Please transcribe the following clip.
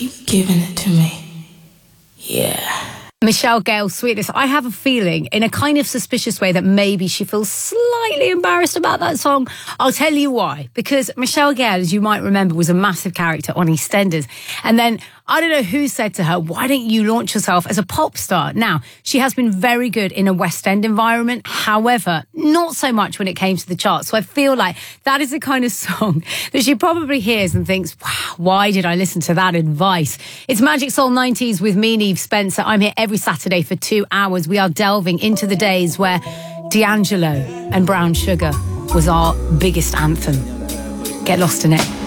keep giving it to me. Yeah. Michelle Gale, Sweetness. I have a feeling, in a kind of suspicious way, that maybe she feels slightly embarrassed about that song. I'll tell you why. Because Michelle Gale, as you might remember, was a massive character on EastEnders. And then, I don't know who said to her, why don't you launch yourself as a pop star? Now, she has been very good in a West End environment. However, not so much when it came to the charts. So I feel like that is the kind of song that she probably hears and thinks, wow, why did I listen to that advice? It's Magic Soul 90s with me, Neve Spencer. I'm here every Saturday for 2 hours. We are delving into the days where D'Angelo and Brown Sugar was our biggest anthem. Get lost in it.